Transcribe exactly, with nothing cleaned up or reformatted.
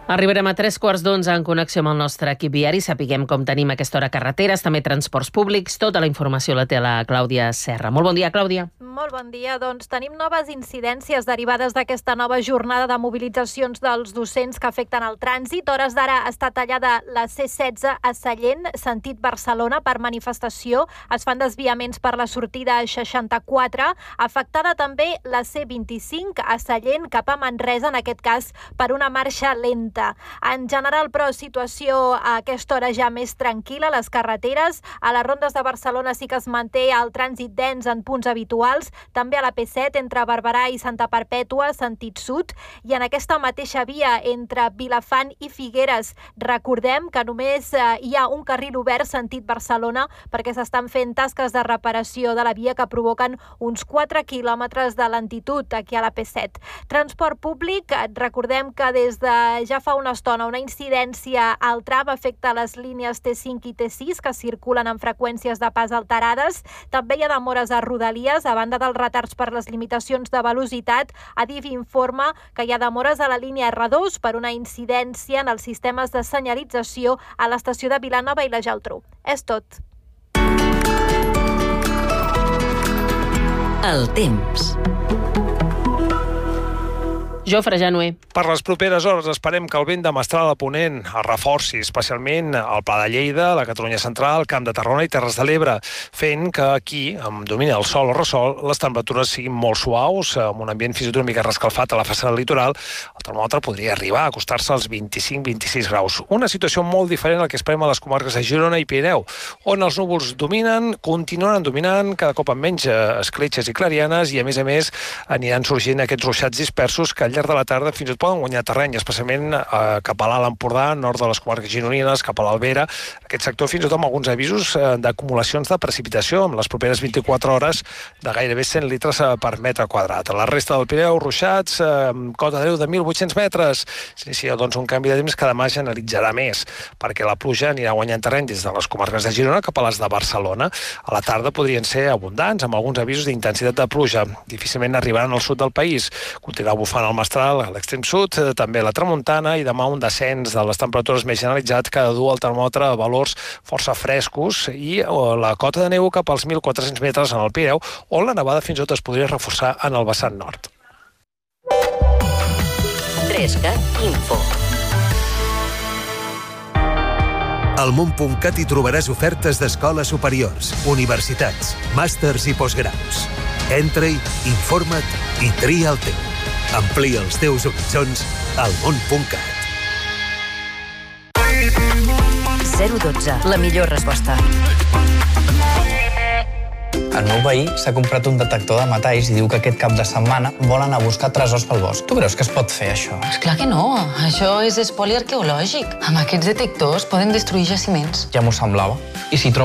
Arribarem a tres quarts d'onze en connexió amb el nostre equip viari. Sapiguem com tenim a aquesta hora carreteres, també transports públics. Tota la informació la té la Clàudia Serra. Molt bon dia, Clàudia. Molt bon dia. Doncs tenim noves incidències derivades d'aquesta nova jornada de mobilitzacions dels docents que afecten el trànsit. Hores d'ara està tallada la C setze a Sallent, sentit Barcelona, per manifestació. Es fan desviaments per la sortida a seixanta-quatre. Afectada també la C vint-i-cinc a Sallent cap a Manresa, en aquest cas per una marxa lenta. En general, però, situació a aquesta hora ja més tranquil·la a les carreteres. A les rondes de Barcelona sí que es manté el trànsit dens en punts habituals, també a la P set entre Barberà i Santa Perpètua, sentit sud, i en aquesta mateixa via entre Vilafant i Figueres. Recordem que només eh, hi ha un carril obert sentit Barcelona perquè s'estan fent tasques de reparació de la via que provoquen uns quatre quilòmetres de lentitud aquí a la P set. Transport públic, recordem que des de ja fa una estona una incidència al tram afecta les línies T cinc i T sis que circulen amb freqüències de pas alterades. També hi ha demores a Rodalies, a banda dels retards per les limitacions de velocitat. Adif informa que hi ha demores a la línia R dos per una incidència en els sistemes de senyalització a l'estació de Vilanova i la Geltrú. És tot. El temps. Jofre Januer. Per les properes hores esperem que el vent de mestral a ponent es reforci, especialment al Pla de Lleida, la Catalunya Central, Camp de Tarragona i Terres de l'Ebre, fent que aquí, amb domini el sol o ressol, les temperatures siguin molt suaus, amb un ambient fins i tot una mica rescalfat a la façana litoral. El termòmetre podria arribar a acostar-se als vint-i-cinc vint-i-sis graus. Una situació molt diferent al que esperem a les comarques de Girona i Pirineu, on els núvols dominen, continuaran dominant, cada cop amb menys escletxes i clarianes, i a més a més aniran sorgint aquests ruixats dispersos que al llarg de la tarda fins i tot poden guanyar terreny, especialment eh, cap a l'Alt Empordà, nord de les comarques gironines, cap a l'Albera. Aquest sector fins i tot amb alguns avisos eh, d'acumulacions de precipitació amb les properes vint-i-quatre hores de gairebé cent litres per metre quadrat. A la resta del Pirineu, ruixats, eh, cota de neu de mil vuit-cents metres. S'inicia doncs un canvi de temps que demà generalitzarà més, perquè la pluja anirà guanyant terreny des de les comarques de Girona cap a les de Barcelona. A la tarda podrien ser abundants, amb alguns avisos d'intensitat de pluja. Difícilment arribaran al sud del país. Continuarà bufant el mestral a l'extrem sud, també la tramuntana, i demà un descens de les temperatures més generalitzat que ha de dur el termòmetre a valors força frescos i la cota de neu cap als mil quatre-cents metres en el Pirineu, on la nevada fins i tot es podria reforçar en el vessant nord. trescat Info. Al món punt cat hi trobaràs ofertes d'escoles superiors, universitats, màsters i postgraus. Entra-hi, informa't i tria el teu. Amplia els teus horitzons al món punt cat. zero dotze. La millor resposta. El meu veí s'ha comprat un detector de metalls i diu que aquest cap de setmana vol anar a buscar tresors pel bosc. Tu creus que es pot fer, això? Esclar que no. Això és espoli arqueològic. Amb aquests detectors poden destruir jaciments. Ja m'ho semblava. I si trobo